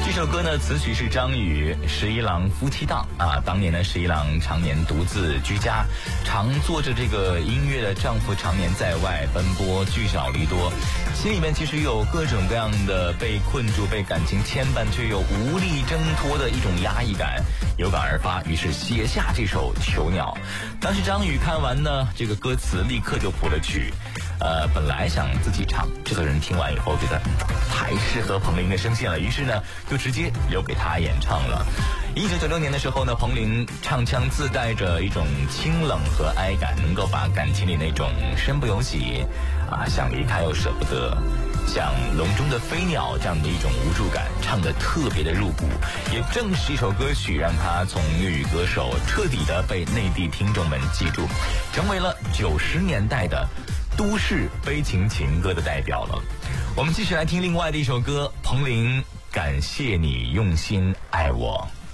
这首歌呢，词曲是张宇，十一郎夫妻档啊。当年呢，十一郎常年独自居家，常做着这个音乐的丈夫常年在外奔波，聚少离多，心里面其实有各种各样的被困住、被感情牵绊却又无力挣脱的一种压抑感，有感而发，于是写下这首《囚鸟》。当时张宇看完呢，这个歌词立刻就谱了曲。本来想自己唱，制作人听完以后觉得太适合彭羚的声线了，于是呢就直接留给他演唱了。1996年的时候呢，彭羚唱腔自带着一种清冷和哀感，能够把感情里那种身不由己想离开又舍不得，像笼中的飞鸟这样的一种无助感，唱得特别的入骨。也正是这首歌曲让他从粤语歌手彻底的被内地听众们记住，成为了90年代的都市悲情情歌的代表了。我们继续来听另外的一首歌，彭羚《感谢你用心爱我》。